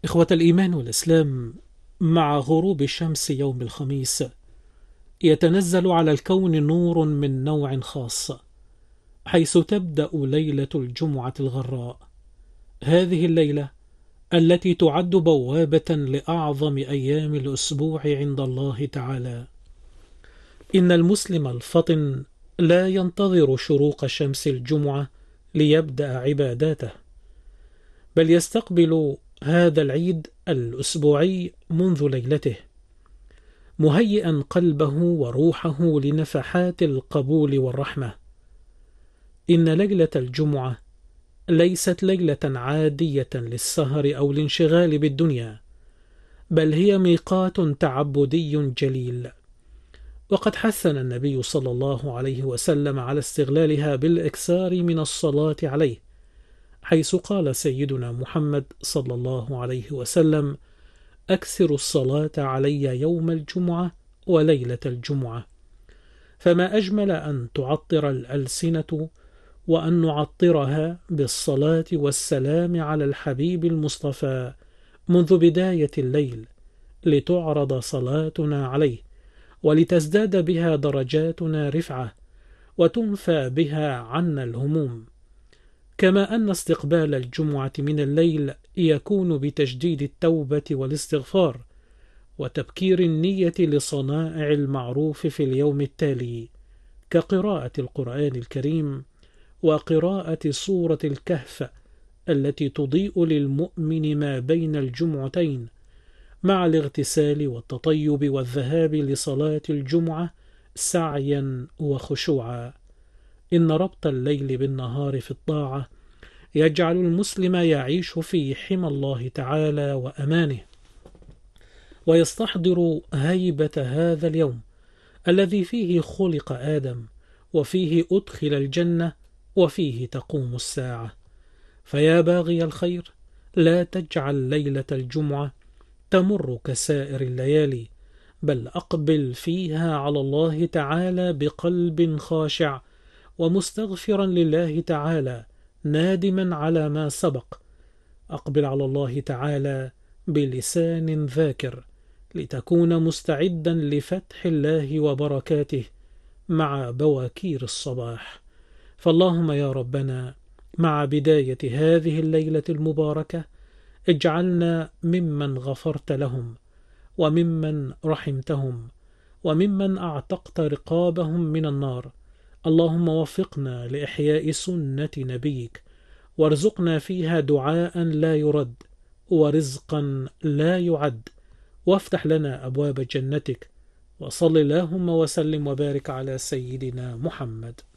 إخوة الإيمان والإسلام، مع غروب الشمس يوم الخميس يتنزل على الكون نور من نوع خاص، حيث تبدأ ليلة الجمعة الغراء. هذه الليلة التي تعد بوابة لأعظم أيام الأسبوع عند الله تعالى. إن المسلم الفطن لا ينتظر شروق شمس الجمعة ليبدأ عباداته، بل يستقبل هذا العيد الأسبوعي منذ ليلته، مهيئا قلبه وروحه لنفحات القبول والرحمة. إن ليلة الجمعة ليست ليلة عادية للسهر أو الانشغال بالدنيا، بل هي ميقات تعبدي جليل. وقد حثنا النبي صلى الله عليه وسلم على استغلالها بالإكثار من الصلاة عليه، حيث قال سيدنا محمد صلى الله عليه وسلم: أكثر الصلاة علي يوم الجمعة وليلة الجمعة. فما أجمل أن تعطر الألسنة وأن نعطرها بالصلاة والسلام على الحبيب المصطفى منذ بداية الليل، لتعرض صلاتنا عليه، ولتزداد بها درجاتنا رفعة، وتنفى بها عنا الهموم. كما أن استقبال الجمعة من الليل يكون بتجديد التوبة والاستغفار، وتبكير النية لصنائع المعروف في اليوم التالي، كقراءة القرآن الكريم وقراءة سورة الكهف التي تضيء للمؤمن ما بين الجمعتين، مع الاغتسال والتطيب والذهاب لصلاة الجمعة سعيا وخشوعا. إن ربط الليل بالنهار في الطاعة يجعل المسلم يعيش في حمى الله تعالى وأمانه، ويستحضر هيبة هذا اليوم الذي فيه خلق آدم، وفيه أدخل الجنة، وفيه تقوم الساعة. فيا باغي الخير، لا تجعل ليلة الجمعة تمر كسائر الليالي، بل أقبل فيها على الله تعالى بقلب خاشع، ومستغفرا لله تعالى، نادما على ما سبق. أقبل على الله تعالى بلسان ذاكر، لتكون مستعدا لفتح الله وبركاته مع بواكير الصباح. فاللهم يا ربنا، مع بداية هذه الليلة المباركة اجعلنا ممن غفرت لهم، وممن رحمتهم، وممن أعتقت رقابهم من النار. اللهم وفقنا لإحياء سنة نبيك، وارزقنا فيها دعاء لا يرد، ورزقا لا يعد، وافتح لنا أبواب جنتك. وصل اللهم وسلم وبارك على سيدنا محمد.